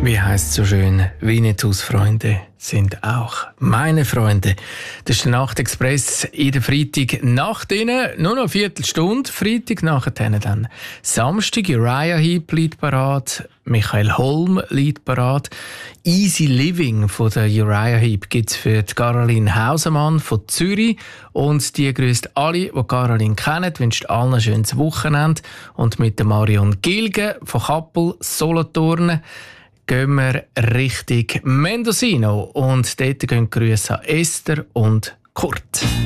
Wie heisst es so schön, Winnetous Freunde sind auch meine Freunde. Das ist der Nachtexpress in der Freitag nach denen. Nur noch eine Viertelstunde. Freitag nachher dann Samstag. Uriah Heep liegt parat. Michael Holm liegt parat. Easy Living von der Uriah Heep gibt es für die Caroline Hausemann von Zürich. Und die grüßt alle, die Caroline kennen, wünscht allen ein schönes Wochenende. Und mit der Marion Gilge von Kappel, Solothurn, gehen wir Richtung Mendocino und dort gehen Grüße an Esther und Kurt.